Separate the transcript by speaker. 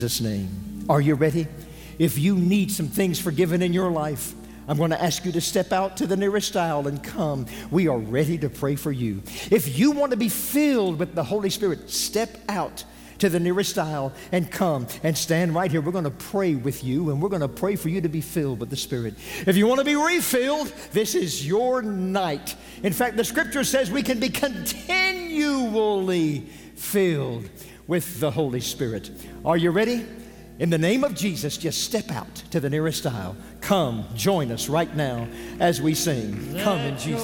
Speaker 1: Jesus' name. Are you ready? If you need some things forgiven in your life, I'm going to ask you to step out to the nearest aisle and come. We are ready to pray for you. If you want to be filled with the Holy Spirit, step out to the nearest aisle and come and stand right here. We're going to pray with you, and we're going to pray for you to be filled with the Spirit. If you want to be refilled, this is your night. In fact, the scripture says we can be continually filled with the Holy Spirit. Are you ready? In the name of Jesus, just step out to the nearest aisle. Come, join us right now as we sing. Come in Jesus' name.